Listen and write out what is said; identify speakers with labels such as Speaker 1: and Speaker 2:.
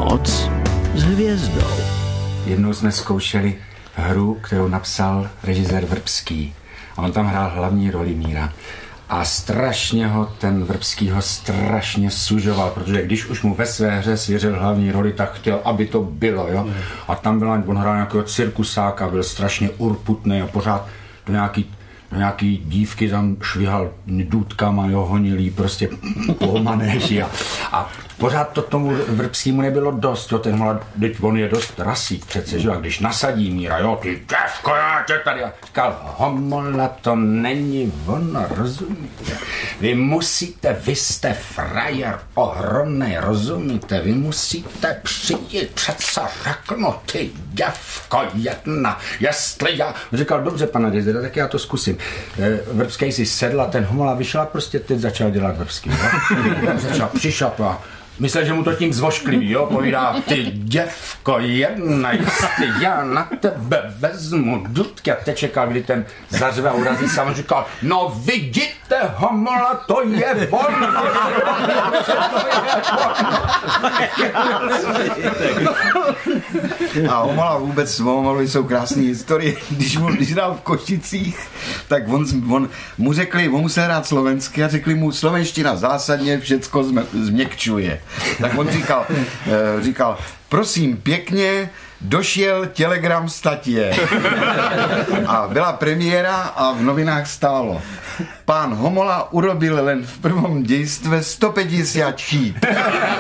Speaker 1: Noc s hvězdou.
Speaker 2: Jednou jsme zkoušeli hru, kterou napsal režisér Vrbský. A on tam hrál hlavní roli Míra. A strašně ho ten Vrbský ho strašně sužoval, protože když už mu ve své hře svěřil hlavní roli, tak chtěl, aby to bylo, jo. A tam byl, on hrál nějakého cirkusáka, byl strašně urputný a pořád do nějaký dívky tam švihal důtkama, jo, honilý, prostě po manéži a pořád to tomu Vrbskému nebylo dost, jo, on je dost rasík přece, že, a když nasadí Míra, jo, ty děvko, já tě tady, a říkal, Homola, to není ono, rozumíte, vy jste frajer ohromnej, rozumíte, vy musíte přijít, přece řeknu, ty děvko jedna, jestli já, říkal, dobře, pane Dezera, tak já to zkusím. Vrbský si sedl a ten Homola vyšel a prostě teď začal dělat Vrbský, jo? Začal přišapla. Myslel, že mu to tím zvošklivý, jo? Povídá, ty děvko jedna, jestli já na tebe vezmu dudky. A teď čekal, kdy ten zařve a urazí se a říkal, no vidíte, Homola, to je ono.
Speaker 3: A Homola vůbec, Homolovi jsou krásné historie. Když hrál v Košicích, tak on mu se hrát slovensky a řekli mu, slovenština zásadně všecko změkčuje. Tak on říkal, prosím pěkně, došel telegram statě. A byla premiéra a v novinách stálo. Pán Homola urobil len v prvom dejstve 150 chýb.